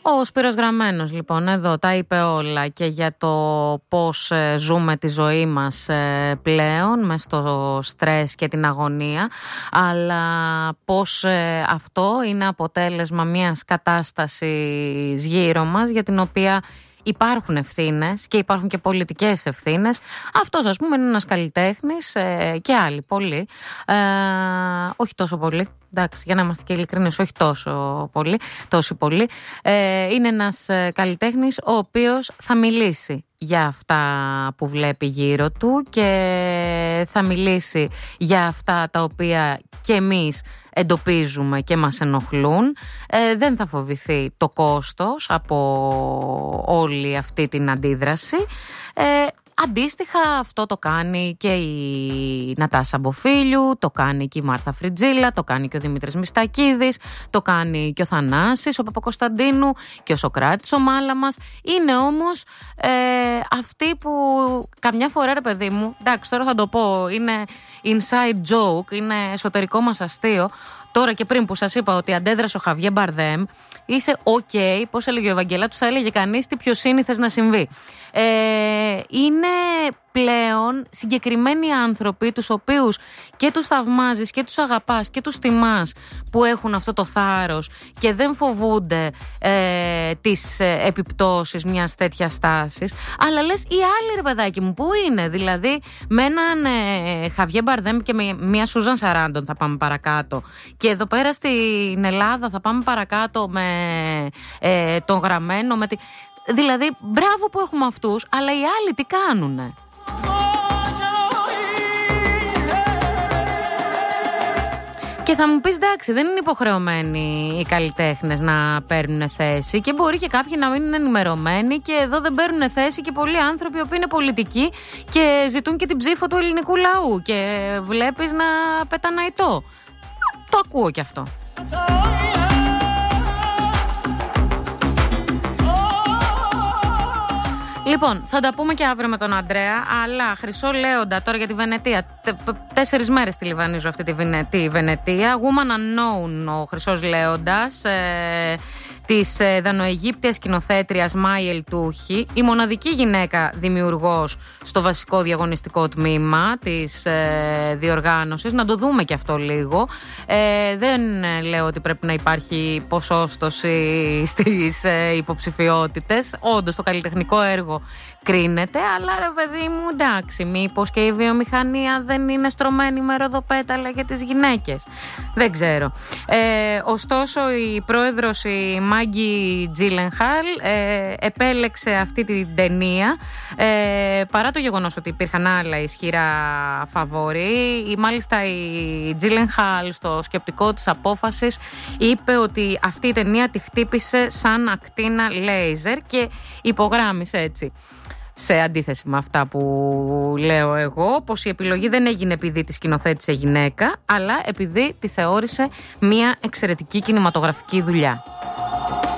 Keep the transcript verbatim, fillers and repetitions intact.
Ο Σπύρος Γραμμένος λοιπόν εδώ τα είπε όλα και για το πώς ζούμε τη ζωή μας πλέον μες στο στρες και την αγωνία, αλλά πώς αυτό είναι αποτέλεσμα μιας κατάστασης γύρω μας για την οποία υπάρχουν ευθύνες και υπάρχουν και πολιτικές ευθύνες. Αυτός, ας πούμε, είναι ένας καλλιτέχνης ε, και άλλοι πολλοί. Ε, όχι τόσο πολύ. Εντάξει, για να είμαστε και ειλικρινείς, όχι τόσο πολύ, τόσο πολύ. Ε, είναι ένας καλλιτέχνης ο οποίος θα μιλήσει για αυτά που βλέπει γύρω του και θα μιλήσει για αυτά τα οποία και εμείς εντοπίζουμε και μας ενοχλούν. Ε, δεν θα φοβηθεί το κόστος από όλη αυτή την αντίδραση. Ε, Αντίστοιχα αυτό το κάνει και η Νατάσα Μποφίλιου, το κάνει και η Μάρθα Φριτζίλα, το κάνει και ο Δημήτρης Μιστακίδης, το κάνει και ο Θανάσης, ο Παπακοσταντίνου και ο Σοκράτης ο Μάλαμας. Είναι όμως ε, αυτοί που καμιά φορά, ρε παιδί μου, εντάξει τώρα θα το πω, είναι inside joke, είναι εσωτερικό μας αστείο. Τώρα και πριν που σας είπα ότι αντέδρασε ο Χαβιέ Μπαρδέμ, είσαι ok, πώς έλεγε ο Ευαγγελάτος, θα έλεγε κανείς τι πιο σύνηθες να συμβεί. Ε, είναι πλέον συγκεκριμένοι άνθρωποι τους οποίους και τους θαυμάζεις και τους αγαπάς και τους τιμάς που έχουν αυτό το θάρρος και δεν φοβούνται ε, τις ε, επιπτώσεις μιας τέτοιας τάσης, αλλά λες οι άλλοι, ρε παιδάκι μου, πού είναι? Δηλαδή με έναν ε, Χαβιέ Μπαρδέμ και με μια Σούζαν Σαράντον θα πάμε παρακάτω, και εδώ πέρα στην Ελλάδα θα πάμε παρακάτω με ε, τον Γραμμένο, με τη... δηλαδή μπράβο που έχουμε αυτούς, αλλά οι άλλοι τι κάνουνε? Και θα μου πεις, εντάξει, δεν είναι υποχρεωμένοι οι καλλιτέχνες να παίρνουν θέση και μπορεί και κάποιοι να μην είναι ενημερωμένοι, και εδώ δεν παίρνουν θέση και πολλοί άνθρωποι που είναι πολιτικοί και ζητούν και την ψήφο του ελληνικού λαού και βλέπεις να πεταναϊτό. Το ακούω κι αυτό. Λοιπόν, θα τα πούμε και αύριο με τον Αντρέα, αλλά Χρυσό Λέοντα τώρα για τη Βενετία. Τέσσερις μέρες τη λιβανίζω αυτή τη, Βενετή, Βενετία. Woman Unknown ο Χρυσός Λέοντας, ε, της ε, δανοαιγύπτιας σκηνοθέτριας Μάη Ελτούχη, η μοναδική γυναίκα δημιουργός στο βασικό διαγωνιστικό τμήμα της ε, διοργάνωσης. Να το δούμε και αυτό λίγο. Ε, δεν ε, λέω ότι πρέπει να υπάρχει ποσόστοση στις ε, υποψηφιότητες. Όντως το καλλιτεχνικό έργο κρίνεται, αλλά ρε παιδί μου, εντάξει, μήπως και η βιομηχανία δεν είναι στρωμένη με ροδοπέταλα για τις γυναίκες? Δεν ξέρω. Ε, ωστόσο η πρόεδρος, η Μάγκη Τζίλενχαλ, ε, επέλεξε αυτή την ταινία ε, παρά το γεγονός ότι υπήρχαν άλλα ισχυρά φαβορί. Η, μάλιστα η Τζίλενχαλ στο σκεπτικό της απόφασης είπε ότι αυτή η ταινία τη χτύπησε σαν ακτίνα λέιζερ και υπογράμμισε έτσι, σε αντίθεση με αυτά που λέω εγώ, πως η επιλογή δεν έγινε επειδή τη σκηνοθέτησε γυναίκα, αλλά επειδή τη θεώρησε μια εξαιρετική κινηματογραφική δουλειά.